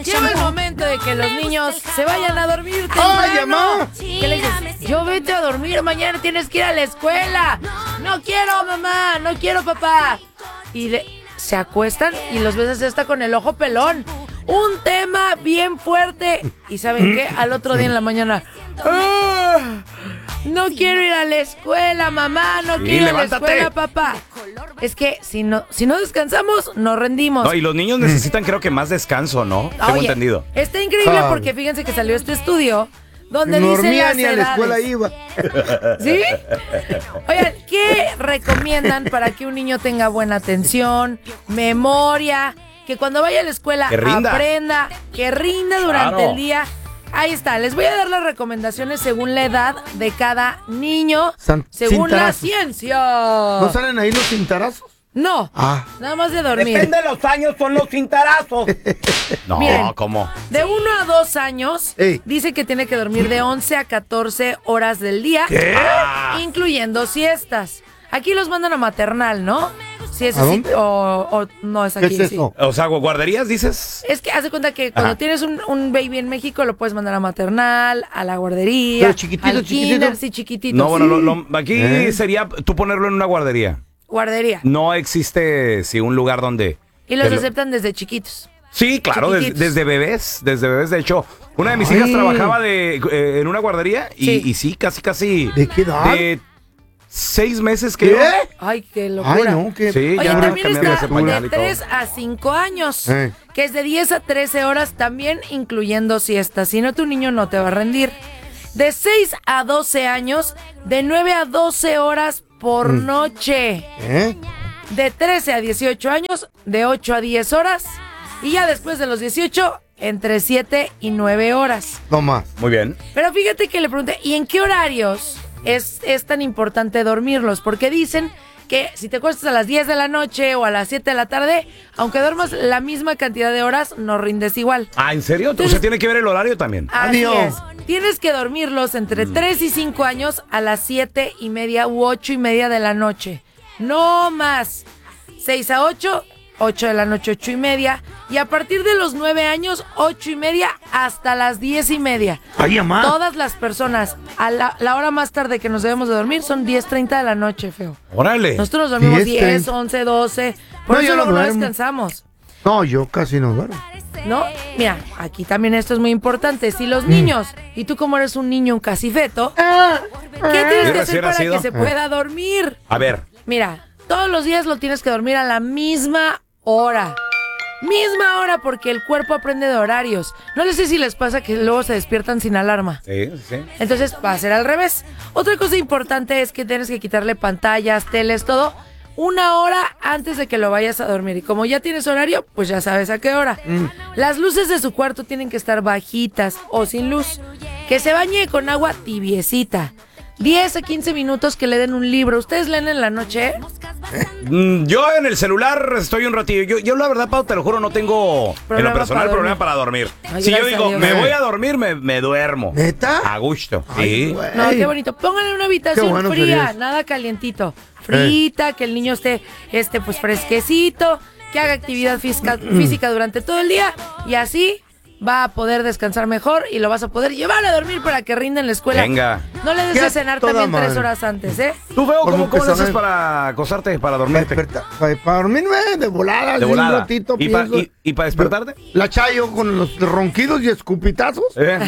Llega el momento de que los niños se vayan a dormir ¡Ay, temprano. mamá! ¿Qué le dices? Yo vete a dormir, mañana tienes que ir a la escuela. No quiero, mamá, no quiero, papá. Y se acuestan y los ves así hasta con el ojo pelón. Un tema bien fuerte. ¿Y saben qué? Al otro día en la mañana. ¡Ah! No quiero ir a la escuela, mamá. No quiero ir a la escuela, papá. Es que si no descansamos, nos rendimos. No, y los niños necesitan, creo que más descanso, ¿no? Tengo entendido. Está increíble porque fíjense que salió este estudio donde no dice dormía las ni a la escuela edades. iba. ¿Sí? Oigan, ¿qué recomiendan para que un niño tenga buena atención, memoria, que cuando vaya a la escuela Que rinda. aprenda, que rinda durante Claro. el día? Ahí está, les voy a dar las recomendaciones según la edad de cada niño, según la cintarazos. ciencia. ¿No salen ahí los cintarazos? No, Ah. nada más de dormir. Depende de los años, son los cintarazos. No, Miren. ¿cómo? De 1 a 2 años, Ey. dice que tiene que dormir de 11 a 14 horas del día, incluyendo siestas. Aquí los mandan a maternal, ¿no? Si es ¿A así, dónde? o no es ¿Qué aquí. es sí. eso? O sea, ¿guarderías dices? Es que haz de cuenta que cuando Ajá. tienes un baby en México lo puedes mandar a maternal, a la guardería, Pero chiquitito, al chiquitito. kinder, sí, chiquitito. No, bueno, sí. aquí sería tú ponerlo en una guardería. Guardería. No existe, sí, un lugar donde... Y los que lo- aceptan desde chiquitos. Sí, claro, Chiquititos. desde bebés. De hecho, una de mis hijas trabajaba en una guardería y sí, casi. ¿De qué edad? De 6 meses, creo. ¿Qué? Ay, qué Ay, locura. no, que... Sí, Oye, ya también cambiaron está ese pañal de y todo. 3 a 5 años, Eh. que es de 10 a 13 horas, también incluyendo siestas. Si no, tu niño no te va a rendir. De 6 a 12 años, de 9 a 12 horas por noche. ¿Eh? De 13 a 18 años, de 8 a 10 horas. Y ya después de los 18, entre 7 y 9 horas. No más. Muy bien. Pero fíjate que le pregunté, ¿y en qué horarios es tan importante dormirlos? Porque dicen que si te acuestas a las 10 de la noche o a las 7 de la tarde, aunque duermas la misma cantidad de horas, no rindes igual. Ah, ¿en serio? O sea, tiene que ver el horario también. Así Adiós. es. Tienes que dormirlos entre 3 y 5 años a las 7 y media u 8 y media de la noche. No más. 6 a 8, 8 de la noche, 8 y media. Y a partir de los 9 años, 8 y media hasta las 10 y media. Ay, mamá. Todas las personas, a la hora más tarde que nos debemos de dormir son 10:30 de la noche, feo. Órale. Nosotros nos dormimos 10:30. 10, 11, 12. Por No, eso yo no luego no duermo. descansamos. No, yo casi no duermo. ¿No? Mira, aquí también esto es muy importante. Si los niños, y tú como eres un niño, un casifeto, ¿qué tienes que hacer Recién para nacido. que se pueda dormir? A ver. Mira, todos los días lo tienes que dormir a la misma hora. Misma hora porque el cuerpo aprende de horarios. No les sé si les pasa que luego se despiertan sin alarma. Sí, sí. Entonces va a ser al revés. Otra cosa importante es que tienes que quitarle pantallas, teles, todo, 1 hora antes de que lo vayas a dormir. Y como ya tienes horario, pues ya sabes a qué hora. Las luces de su cuarto tienen que estar bajitas o sin luz. Que se bañe con agua tibiecita. 10 a 15 minutos que le den un libro. ¿Ustedes leen en la noche? Yo en el celular estoy un ratillo. Yo la verdad, Pau, te lo juro, no tengo en Problema lo personal para problema dormir. para dormir. Ay, Si yo gracias a digo, Dios. me voy a dormir, me duermo. ¿Neta? A gusto. Ay, Sí. güey. No, qué bonito. Pónganle una habitación Qué bueno fría, sería. nada calientito. Frita, que el niño esté pues fresquecito, que haga actividad física durante todo el día y así va a poder descansar mejor y lo vas a poder llevar a dormir para que rinda en la escuela. Venga. No le des Ya de cenar toda también 3 madre. horas antes, ¿eh? ¿Tú, Feo, Por cómo lo que le haces sabe. para acostarte, para dormirte? Para dormirme de volada, De así volada. un ratito. ¿Y para despertarte? La chayo con los ronquidos y escupitazos.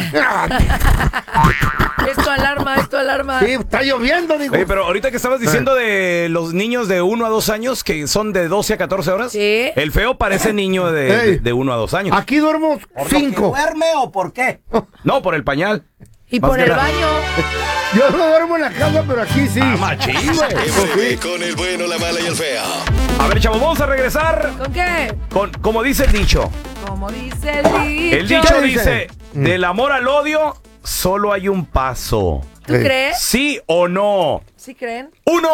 Esto alarma, esto alarma. Sí, está lloviendo, digo. Oye, pero ahorita que estabas diciendo de los niños de 1 a 2 años, que son de 12 a 14 horas, Sí. el Feo parece niño Ey. de 1 a 2 años. Aquí duermo ¿Por lo que 5. duerme o por qué? No, por el pañal. Y Más por que el nada. baño. Yo no duermo en la casa, pero aquí sí. Machín, güey. En breve, con el bueno, la mala y el feo. A ver, chavos, vamos a regresar ¿Con qué? con, como dice el dicho. Como dice el dicho. El dicho ¿Qué dice, dice? del amor al odio, solo hay un paso. ¿Tú crees? ¿Sí o no? ¿Sí creen?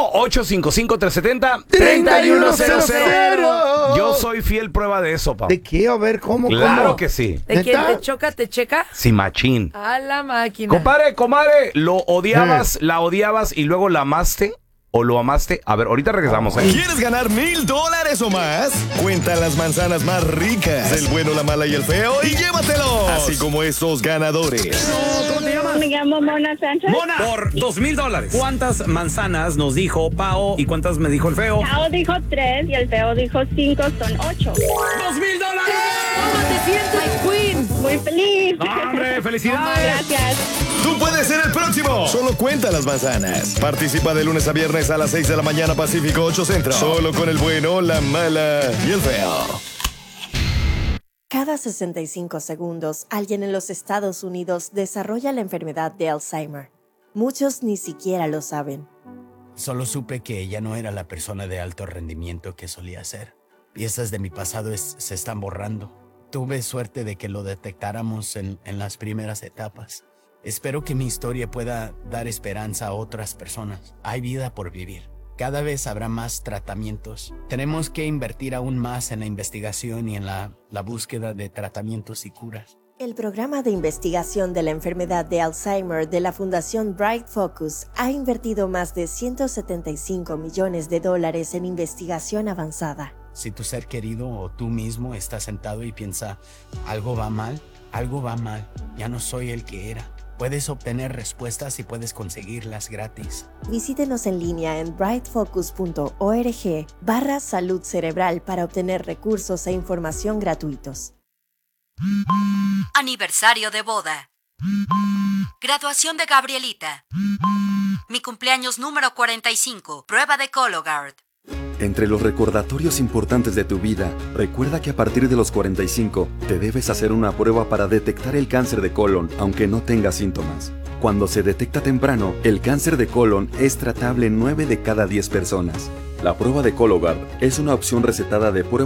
1-855-370-3100. Yo soy fiel prueba de eso, papá. ¿De qué? A ver, ¿cómo? Claro ¿Cómo? que sí. ¿De quién ¿Neta? te choca, te checa? Sí, machín. A la máquina. Compadre, comadre, ¿lo odiabas, la odiabas y luego la amaste? o lo amaste? A ver, ahorita regresamos, ¿eh? ¿Quieres ganar $1,000 o más? Cuenta las manzanas más ricas del bueno, la mala y el feo y llévatelos. Así como estos ganadores. ¿Cómo te llamas? Me llamo Mona Sánchez. Mona, por $2,000. ¿Cuántas manzanas nos dijo Pao y cuántas me dijo el feo? Pao dijo 3 y el feo dijo 5, son 8. $2,000. ¿Cómo te sientes, Queen? Muy feliz. ¡Hombre, felicidades! Gracias. Tú puedes ser el próximo. Solo cuenta las manzanas. Participa de lunes a viernes a las 6 de la mañana Pacífico 8 Centro. Solo con el bueno, la mala y el feo. Cada 65 segundos, alguien en los Estados Unidos desarrolla la enfermedad de Alzheimer. Muchos ni siquiera lo saben. Solo supe que ella no era la persona de alto rendimiento que solía ser. Piezas de mi pasado se están borrando. Tuve suerte de que lo detectáramos en las primeras etapas. Espero que mi historia pueda dar esperanza a otras personas. Hay vida por vivir. Cada vez habrá más tratamientos. Tenemos que invertir aún más en la investigación y en la búsqueda de tratamientos y curas. El programa de investigación de la enfermedad de Alzheimer de la Fundación Bright Focus ha invertido más de $175 millones en investigación avanzada. Si tu ser querido o tú mismo estás sentado y piensa, algo va mal, ya no soy el que era. Puedes obtener respuestas y puedes conseguirlas gratis. Visítenos en línea en brightfocus.org/salud cerebral para obtener recursos e información gratuitos. Aniversario de boda. Graduación de Gabrielita. Mi cumpleaños número 45. Prueba de Cologuard. Entre los recordatorios importantes de tu vida, recuerda que a partir de los 45 te debes hacer una prueba para detectar el cáncer de colon, aunque no tengas síntomas. Cuando se detecta temprano, el cáncer de colon es tratable en 9 de cada 10 personas. La prueba de Cologuard es una opción recetada de prueba